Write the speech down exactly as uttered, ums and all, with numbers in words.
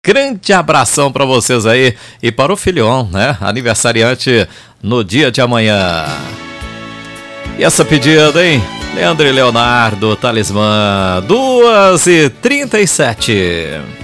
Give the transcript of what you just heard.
Grande abração para vocês aí e para o filhão, né? Aniversariante no dia de amanhã. E essa pedida, hein? Leandro e Leonardo, Talismã, duas e trinta e sete.